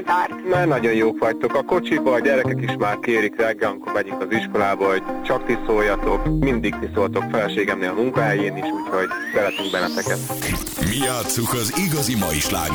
Mert nagyon jók vagytok. A kocsiba a gyerekek is már kérik reggel, amikor megyünk az iskolába, hogy csak ti szóljatok. Mindig ti szóltok, feleségemnél a munkahelyén is, úgyhogy szeretünk benneteket. Mi játsszuk az igazi mai slágereket.